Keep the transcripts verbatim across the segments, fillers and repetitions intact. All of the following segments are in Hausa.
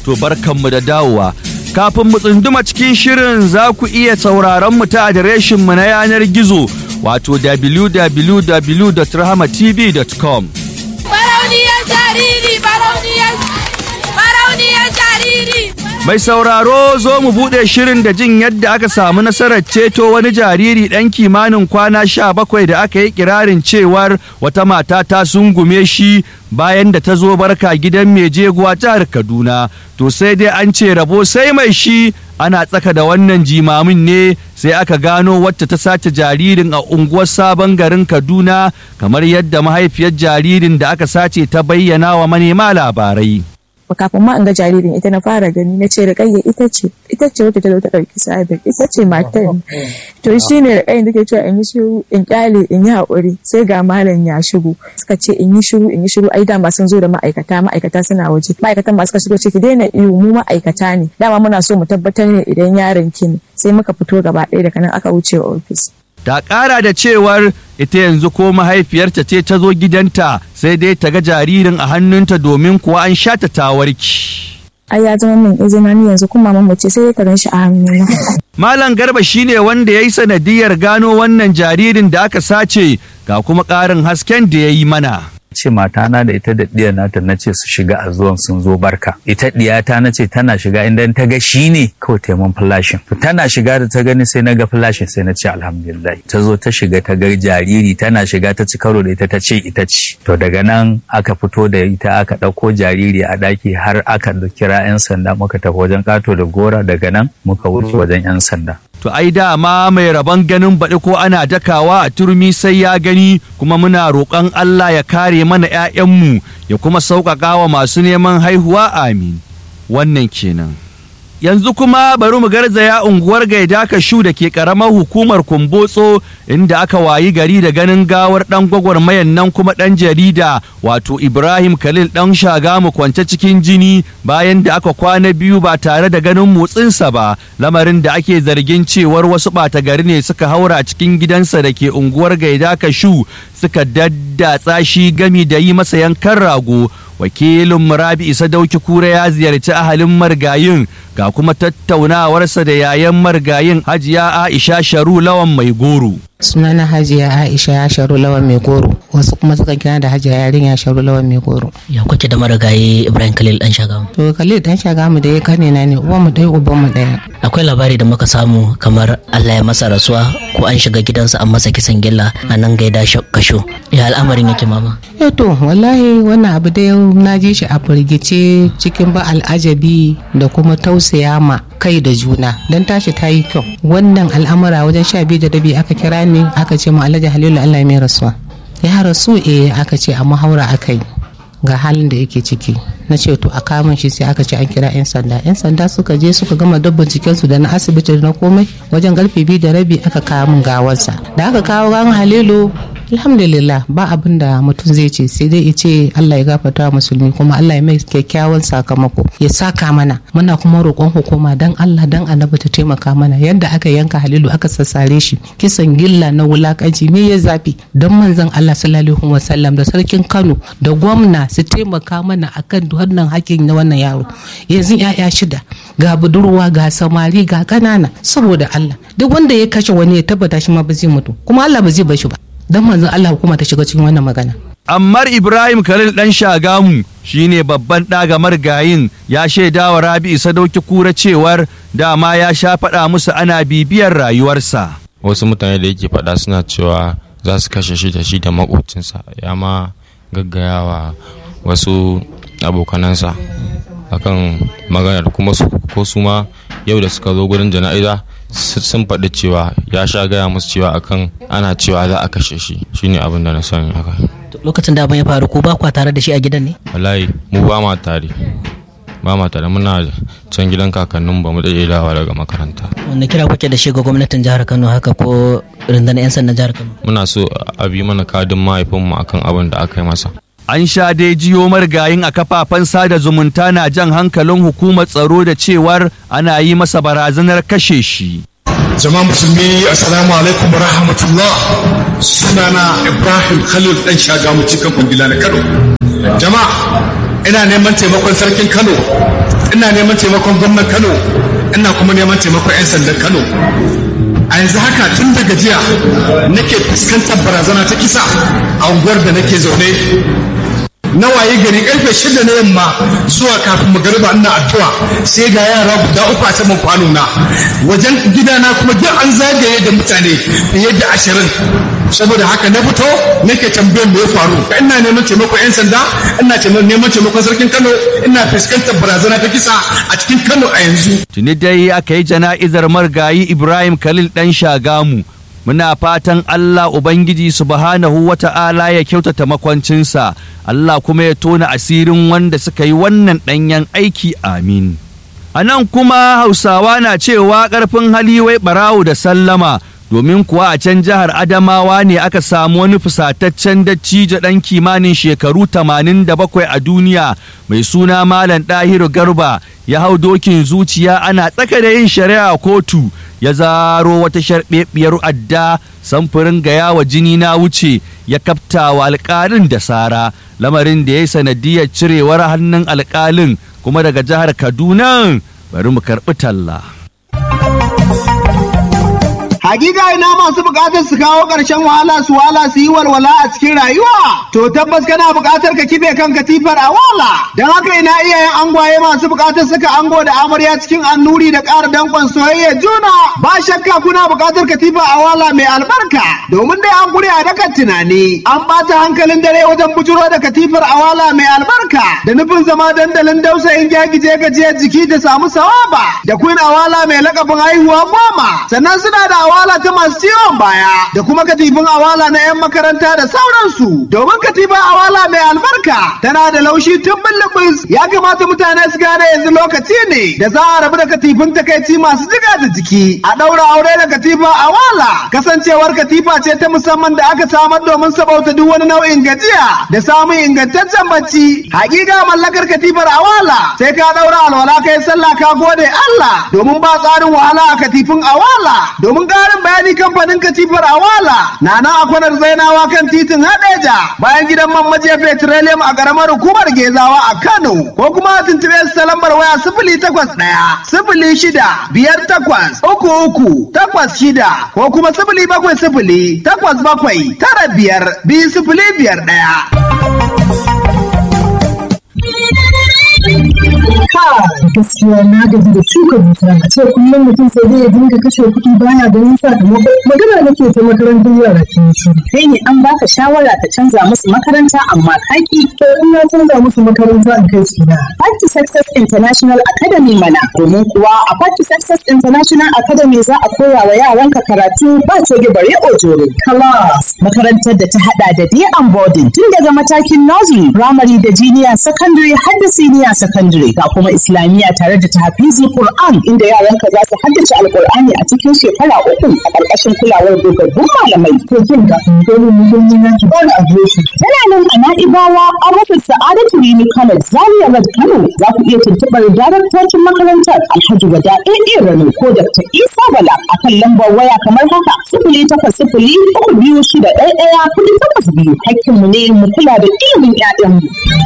to barkanmu da dawowa. Kafin mu tsunduma cikin shirin za ku iya sauraron mu ta adireshin mu na yanar gizo wato w w w dot rahama t v dot com. Barauniyar jariri, barauniyar, barauniyar jariri. Mai sauraro zo mu buɗe shirin da jin yadda aka samu nasarar ceto wani jariri ɗan kimanin kwana sha bakwai da aka yi kirarin cewar wata mata ta sungume shi bayan da ta zo barka gidan mai jeguwa jihar Kaduna. To sai dai an ce rabo sai mai shi, ana tsaka da wannan jimamin ne sai aka gano wacce ta sace jaririn a unguwar Sabon Garin Kaduna, kamar yadda mahaifiyar jaririn da aka sace ta bayyana wa manema labarai. Kafin ma in ga jaririn ita na fara gani na ce Rukayya ita ce ita ce wata ta zo ta ɗauki Sabir, ita ce matar. To shi ne Rukayya take cewa in yi shiru in kyale in yi haƙuri, sai ga malam ya shigo suka ce in yi shiru in yi shiru ai dama sun zo da ma'aikata ma'aikata suna waje, ma'aikatan ma suka shigo ce ki daina iyo mu ma'aikata ne, dama muna so mu tabbatar ne idan yaron ki ne, sai muka fito gaba ɗaya daga nan aka wuce ofis. Ta ƙara da cewar ita yanzu ko mahaifiyarta ce ta zo gidanta sai dai ta ga jaririn a hannunta domin kuwa an sha ta tawarki. Ai ya zama min izina ni yanzu kuma mamu ce sai ka gan shi a hannuna. Malam Garba shine wanda ya yi sanadiyar gano wannan jaririn da aka sace, ga kuma ƙarin hasken da ya yi mana. ce matana da ita da ɗiyar nata na ce su shiga a zuwan sun zo barka. Ita ɗiyata na ce tana shiga inda ta ga shi ne kawai taimakon flashin. Tana shiga da ta gani sai na ga flashin sai na ce alhamdulillah. Ta zo ta shiga ta ga jariri, tana shiga ta ci karo da ita ta ce ita ce. To daga nan aka fito da ita aka ɗauko jariri a ɗaki har aka kira 'yan sanda muka tafi wajen ƙato da gora, daga nan muka wuce wajen 'yan sanda. To ai dama mai rabon ganin baɗi ko ana dakawa a turmi sai ya gani, kuma muna roƙon Allah ya kare mana 'ya'yanmu ya kuma sauƙaƙa wa masu neman haihuwa, amin. Wannan kenan. Yanzu kuma bari mu garzaya unguwar Gaida Kashu da ke ƙaramar hukumar Kumbotso, inda aka wayi gari da ganin gawar ɗan gwagwarmayan nan kuma ɗan jarida wato Ibrahim Khalil ɗan Shagamu kwance cikin jini bayan da aka kwana biyu ba tare da ganin motsinsa ba, lamarin da ake zargin cewar wasu ɓata gari ne suka haura cikin gidansa da ke unguwar Gaida Kashu suka daddatsa shi gami da yi masa yankan rago. Wakilin Murabi Isa Dauki Kura ya ziyarci ahalin margayin, ga kuma tattaunawarsa da yayan margayin Hajiya Aisha Sharu Lawan Mai Goro. Sunana Hajiya Aisha Sharu Lawan Mai Goro, wasu kuma suka kira da Hajiya Yarinya Sharu Lawan Mai Goro. Ya kuke da marigayi Ibrahim Khalil dan Shagamu? To Khalil dan Shagamu da ya kane na ne, uwan mu dai uban mu daya. Akwai labari da muka samu kamar Allah ya masa rasuwa ko an shiga gidansa an masa kisan gilla a nan Gaida Kashu. Ya al'amarin yake mama? Eh to wallahi wannan abu da yau na ji shi a firgice cikin ba al'ajabi da kuma tausaya ma kai da juna, dan tashi ta yi kyau. Wannan al'amura wajen sha biyu da rabi aka kira ni aka ce mu Alhaji Halilu Allah ya mai rasuwa. Ya rasu eh aka ce a muhaura akai ga halin da yake ciki. Na ce to a kamun shi sai aka ce an kira 'yan sanda. 'Yan sanda suka je suka gama duk binciken su da na asibiti da na komai, wajen karfe biyu da rabi aka kawo min gawarsa. Da aka kawo gawan Halilu alhamdulillah ba abin da mutum zai ce sai dai ya ce Allah ya gafarta wa musulmi, kuma Allah ya mai kyakkyawan sakamako ya saka mana. Muna kuma roƙon hukuma dan Allah dan annabi ta taimaka mana, yadda aka yanka Halilu aka sassare shi kisan gilla na wulakanci me ya zafi, don manzon Allah sallallahu alaihi wasallam da sarkin Kano da gwamna su taimaka mana akan wannan hakkin na wannan yaro. Yanzu ya'ya shida, ga budurwa ga samari ga ƙanana, saboda Allah duk wanda ya kashe wani ya tabbata shi ma ba zai mutu, kuma Allah ba zai bar shi ba, don manzon Allah hukuma ta shiga cikin wannan magana. Ammar Ibrahim Khalil dan Shagamu shine babban ɗa ga margayin, ya shaida wa Rabi Isa Dauki Kura cewar dama ya sha faɗa musu ana bibiyar rayuwarsa. Wasu mutane da yake faɗa suna cewa za su kashe shi da shi da maƙocinsa, ya ma gaggayawa wasu abokanansa akan maganar, kuma su ko su ma yau da suka zo gurin jana'iza sun faɗi cewa ya sha gaya musu cewa akan ana cewa za a kashe shi. Shine abin da na sani haka. Lokacin da abin ya faru ko ba kwa tare da shi a gidan ne? Wallahi mu ba ma tare ba ma tare muna can gidan kakannin ba mu da dawowa daga makaranta. Wanda kira kuke da shi ga gwamnatin jihar Kano haka ko rundunar 'yan sandan jihar Kano? Muna so a bi mana kadin mahaifinmu akan abin da aka yi masa. An sha dai jiyo margayin a kafafen sada zumunta na jan hankalin hukumar tsaro da cewar ana yi masa barazanar kashe shi. Jama'a musulmi assalamu alaikum wa rahmatullah. Sunana Ibrahim Khalil dan Shagamu cikin kundila na Kano. Jama'a ina neman taimakon sarkin Kano ina neman taimakon gwamnan Kano, ina kuma neman taimakon 'yan sandan Kano. A yanzu haka tun daga jiya nake fuskantar barazana ta kisa a unguwar da nake zaune. Na waye gari karfe shida na yamma zuwa kafin magariba ina addu'a sai ga yara guda uku a saman kwano na wajen gidana kuma duk an zagaye da mutane fiye da ashirin. Saboda haka na fito nake tambayar me ya faru. Ina neman taimakon 'yan sanda, ina neman taimakon sarkin Kano, ina fuskantar barazana ta kisa a cikin Kano a yanzu. Tuni dai aka yi jana'izar margayi Ibrahim Khalil dan Shagamu. Muna fatan Allah Ubangiji subhanahu wata'ala ya kyautata makwancinsa, Allah kuma ya tona asirin wanda suka yi wannan ɗanyen aiki, amin. A nan kuma Hausawa na cewa ƙarfin hali wai ɓarawo da sallama, domin kuwa a can jihar Adamawa ne aka samu wani fusataccen dattijo ɗan kimanin shekaru tamanin da bakwai a duniya mai suna Malam Ɗahiru Garba ya hau dokin zuciya ana tsaka da yin shari'a kotu. Ya zaro wata sharɓeɓiyar adda samfurin gaya wa jini na wuce ya kafta wa alƙalin da sara, lamarin da ya yi sanadiyar cirewar hannun alƙalin. Kuma daga jihar Kaduna bari mu karɓi talla. Hakika ina masu bukatar su kawo ƙarshen wahala su wala su yi walwala a cikin rayuwa. To tabbas kana bukatar ka kife kan katifar a wala. Don haka ina iyayen angwaye masu bukatar saka ango da amarya cikin annuri da ƙara danƙon soyayya juna. Ba shakka kuna bukatar katifa a wala mai albarka. Domin dai an guri a dakan tunani. An ɓata hankalin dare wajen bujuro da katifar a wala mai albarka. Da nufin zama dandalin dausayin gyagije gajiyar jiki da samu sawaba. Da queen awala mai lakabin haihuwa goma. Sannan suna da awala ta masu ciwon baya da kuma katifin awala na 'yan makaranta da sauransu. Domin katifin awala mai albarka tana da laushi tun bulubus. Ya kamata mutane su gane yanzu lokaci ne da za a rabu da katifin takaici masu jiga da jiki. A ɗaura aure da katifin awala. Kasancewar katifa ce ta musamman da aka samar domin sabauta duk wani nau'in gajiya da samun ingantaccen bacci. Hakika mallakar katifar awala sai ka ɗaura alwala kai sallah ka gode Allah. Domin ba tsarin wahala a katifin awala. Domin ƙarin bayani kamfanin katifar awala na nan a kwanar zainawa kan titin hadeja bayan gidan man majiya petroleum a ƙaramar hukumar gezawa a Kano, ko kuma a tuntuɓe su ta lambar waya sifili takwas ɗaya sifili shida biyar takwas uku uku takwas shida ko kuma sifili bakwai sifili takwas bakwai tara biyar biyu sifili biyar ɗaya. Gaskiya na gaji da shuka dusa a ce kullum mutum sai dai ya dinga kashe kuɗi baya ganin sakamako. Magana nake ta makarantar yara ke shi. Kai ne an baka shawara ka canza musu makaranta amma kaki. To in na canza musu makaranta in kai su na. Party Success International Academy mana. Domin kuwa a Party Success International Academy za a koya wa yaranka karatu ba coge bare ojoro. Class. Makarantar da ta hada da day and boarding tun daga matakin nursery, primary da junior secondary har da senior secondary. Ga kuma Islamiyya tare da tahfizul Qur'an inda yaranka za su haddace Alqur'ani a cikin shekara uku a ƙarƙashin kulawar dogaggun malamai. To kin ga dole mu mun yi ki ba adireshi. Tana nan a Na'ibawa a rufin Sa'adatu Rimi College Zaria Road Kano. Za ku iya tuntuɓar daraktocin makarantar Alhaji Wada A Rano ko Dakta Isa Bala akan lambar waya kamar haka sifili takwas sifili uku biyu shida ɗaya ɗaya kuɗi takwas biyu. Hakkinmu ne mu kula da ilimin 'ya'yanmu.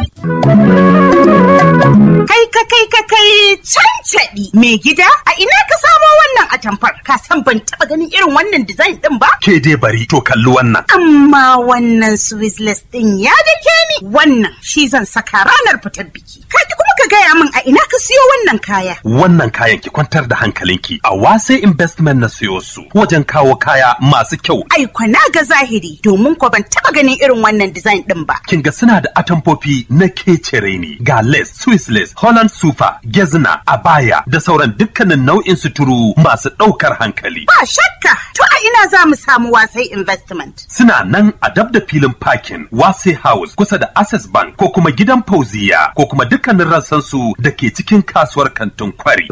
Kai ka kai ka kai cancaɗi mai gida a ina ka samo wannan atamfar, ka san ban taɓa ganin irin wannan design ɗin ba? Ke dai bari to kalli wannan. Amma wannan Swissless ɗin ya dake ni, wannan shi zan saka ranar fitar biki. Ka ki kuma ka gaya min a ina ka siyo wannan kaya. Wannan kayan ki kwantar da hankalinki a Wase Investment na siyo su wajen kawo kaya masu kyau. Ai kwana ga zahiri domin ko ban taɓa ganin irin wannan design ɗin ba. Kin ga suna da atamfofi na kecere ne ga lace, Swiss lace, Holland super, gezna, abaya da sauran dukkanin nau'in suturu masu ɗaukar hankali. Ba shakka, to a ina za mu samu Wasai Investment. Suna nan a dab da filin parking Wasai House kusa da Access Bank ko kuma gidan Fauziya ko kuma dukkanin rassan su da ke cikin kasuwar kantin Kwari.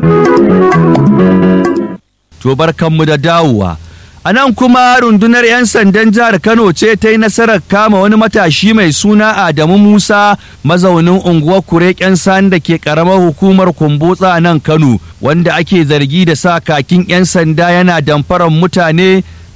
To barkanmu da dawowa. A nan kuma rundunar 'yan sandan jihar Kano ce ta yi nasarar kama wani matashi mai suna Adamu Musa mazaunin unguwar Kureken Sani da ke ƙaramar hukumar Kumbotsa a nan Kano, wanda ake zargi da sa kakin 'yan sanda yana damfarar mutane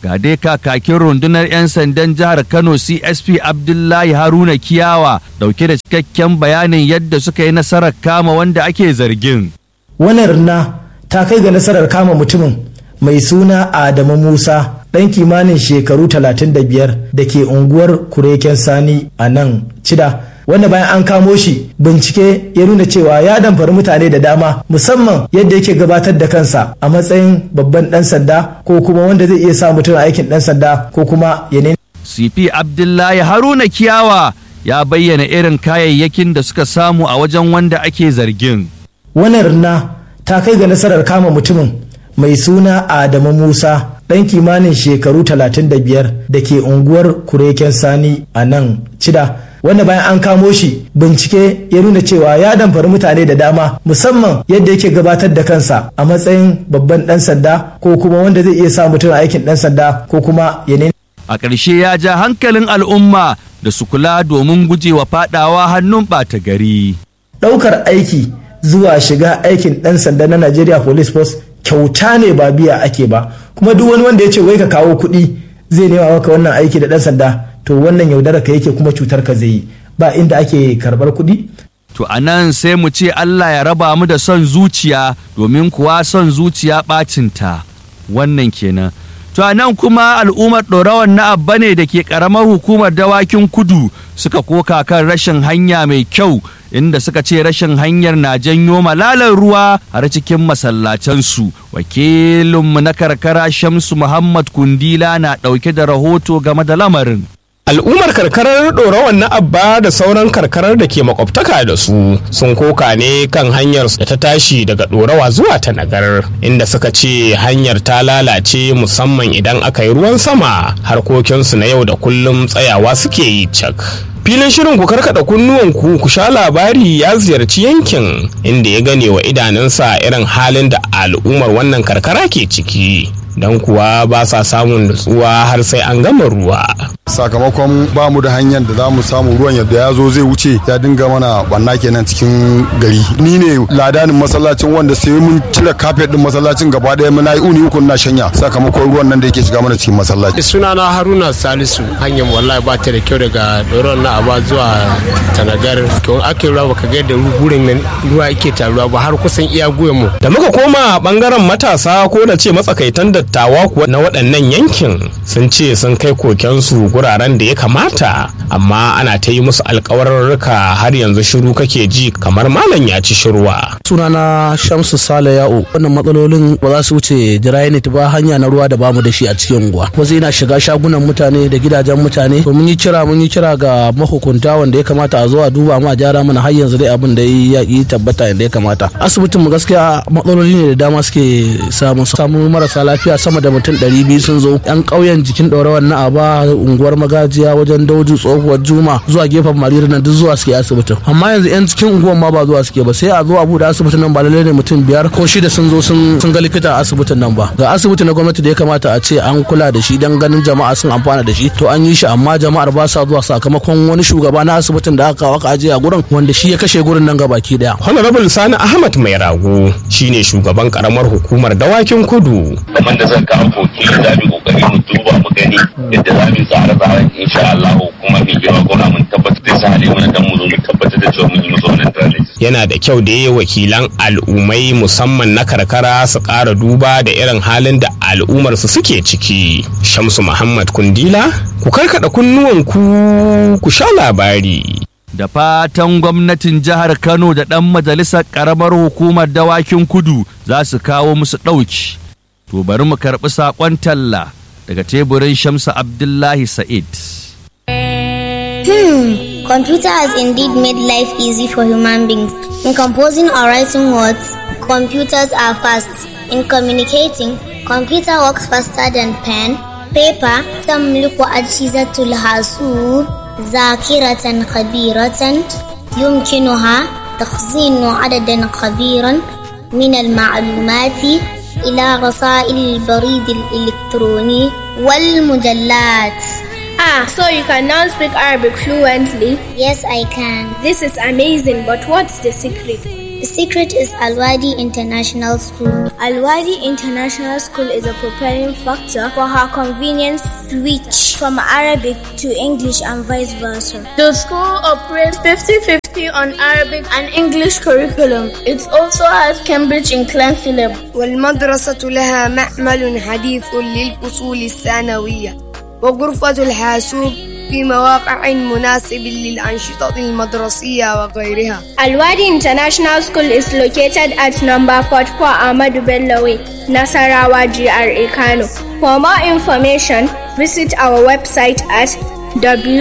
ga dai kakakin rundunar 'yan sandan jihar Kano C S P Abdullahi Haruna Kiyawa dauke da cikakken bayanin yadda suka yi nasarar kama wanda ake zargin. Wannan rina ta kai ga nasarar kama mutumin mai suna Adamu Musa ɗan kimanin shekaru talatin da biyar da ke unguwar Kureken Sani a nan Cida, wanda bayan an kamo shi bincike ya nuna cewa ya damfari mutane da dama, musamman yadda yake gabatar da kansa a matsayin babban ɗan sanda ko kuma wanda zai iya sa mutum aikin ɗan sanda ko kuma ya. C P Abdullahi Haruna Kiyawa ya bayyana irin kayayyakin da suka samu a wajen wanda ake zargin. Wannan rina ta kai ga nasarar kama mutumin mai suna Adamu Musa ɗan kimanin shekaru talatin da biyar da ke unguwar Kureken Sani a nan Cida, wanda bayan an kamo shi bincike ya nuna cewa ya damfari mutane da dama, musamman yadda yake gabatar da kansa a matsayin babban ɗan sanda ko kuma wanda zai iya sa mutum aikin ɗan sanda ko kuma ya. A ƙarshe ya ja hankalin al'umma da su kula domin gujewa faɗawa hannun ɓata gari. Ɗaukar aiki zuwa shiga aikin ɗan sanda na Nigeria Police Force kyauta ne ba biya ake ba, kuma duk wani wanda ya ce wai ka kawo kuɗi zai nema maka wannan aiki da ɗan sanda, to wannan yaudara ka yake kuma cutar ka zai yi, ba inda ake karɓar kuɗi. To a nan sai mu ce Allah ya raba mu da son zuciya, domin kuwa son zuciya ɓacinta, wannan kenan. To a nan kuma al'ummar ɗorawan na Abba ne da ke ƙaramar hukumar Dawakin Kudu suka koka kan rashin hanya mai kyau, inda suka ce rashin hanyar na janyo malalar ruwa har cikin masallacansu. Wakilinmu na karkara Shamsu Muhammad Kundila na ɗauke da rahoto game da lamarin. Al'ummar karkarar ɗorawan na Abba da sauran karkarar da ke makwabtaka da su sun koka ne kan hanyar da ta tashi daga ɗorawa zuwa ta Nagar, inda suka ce hanyar ta lalace musamman idan aka yi ruwan sama, harkokinsu na yau da kullum tsayawa suke yi cak. Filin shirin ku karkada kunnuwanku ku sha labari ya ziyarci yankin, inda ya gane wa idanunsa irin halin da al'ummar wannan karkara ke ciki, don kuwa ba sa samun nutsuwa har sai an gama ruwa. Sakamakon ba mu da hanyar da za mu samu ruwan yadda ya zo zai wuce ya dinga mana banna kenan cikin gari. Ni ne ladanin masallacin wanda sai mun cire kafet din masallacin gaba daya muna yi uni uku na shanya sakamakon ruwan nan da yake shiga mana cikin masallaci. Sunana Haruna Salisu, hanyar wallahi ba ta da kyau daga doron na Aba zuwa Tanagar. Kun ake ruwa baka ga da gurin nan ruwa yake taruwa ba har kusan iya guyen mu. Da muka koma bangaren matasa ko da ce matsakaitan dattawa kuwa na waɗannan yankin sun ce sun kai kokensu guraren da ya kamata, amma ana ta yi musu alkawarurruka har yanzu shiru kake ji kamar malam ya ci shirwa. Sunana Shamsu Sale Ya'u. Wannan matsalolin ba za su wuce drainage ba, hanya na ruwa da bamu da shi a cikin unguwa. Wasu yana shiga shagunan mutane da gidajen mutane. To mun yi kira mun yi kira ga mahukunta wanda ya kamata a zo a duba mu a gyara mana, har yanzu dai abin da ya yi tabbata yadda ya kamata. Asibitin mu gaskiya matsaloli ne da dama suke samu samu marasa lafiya sama da mutum ɗari biyu sun zo. Yan ƙauyen jikin ɗorawan na Aba, unguwar Magajiya, wajen Daudu, tsohuwar Juma zuwa gefen Mariri nan duk zuwa suke asibitin. Amma yanzu yan cikin unguwar ma ba zuwa suke ba, sai a zo a bude asibitin nan ba lalle ne mutum biyar ko shida sun zo sun ga likita a asibitin nan ba. Ga asibiti na gwamnati da ya kamata a ce an kula da shi dan ganin jama'a sun amfana da shi, to an yi shi amma jama'ar ba sa zuwa sakamakon wani shugaba na asibitin da aka kawo aka aje a gurin wanda shi ya kashe gurin nan gabaki daya. Honorable Sani Ahmad Mai Rago shine shugaban karamar hukumar Dawakin Kudu. Kamar da zan ka aboki da mu kokari mu duba mu gani yadda za mu tsara tsaren insha Allah, kuma mai girma gona mun tabbatar da sahale mun dan mu zo mu tabbatar da cewa mun yi musu wannan drainage. Yana da kyau da wakilan al'ummai musamman na karkara su ƙara duba da irin halin da al'ummar su suke ciki. Shamsu Muhammad Kundila, ku karkada kunnuwanku ku sha labari. Da fatan gwamnatin jihar Kano da ɗan majalisar ƙaramar hukumar Dawakin Kudu za su kawo musu ɗauki. To bari mu karɓi saƙon talla daga teburin Shamsu Abdullahi Sa'id. Hmm, computer has indeed made life easy for human beings. In composing or writing words, computers are fast. In communicating, computer works faster than pen, paper. تملك أجهزة الحاسوب ذاكرة كبيرة يمكنها تخزين عددا كبيرا من المعلومات إلى رسائل البريد الإلكتروني والمجلات. Ah, so you can now speak Arabic fluently? Yes, I can. This is amazing, but what's the secret? The secret is Al-Wadi International School. Al-Wadi International School is a propelling factor for her convenient switch from Arabic to English and vice versa. The school operates fifty-fifty on Arabic and English curriculum. It also has Cambridge inclined syllabus. والمدرسة لها معمل حديث للفصول الثانوية وغرفة الحاسوب في مواقع مناسب للأنشطة المدرسية وغيرها. Al-Wadi International School is located at number forty-four Ahmadu Bello Way, Nasarawa, G R A, Kano. For more information, visit our website at w